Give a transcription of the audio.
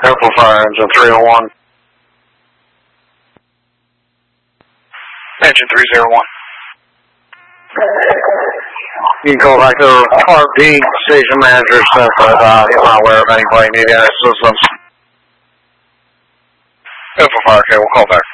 Info Fire Engine 301. Engine 301. You can call back to RP Station Manager since he's not aware of anybody needing assistance. Info Fire, okay, we'll call back.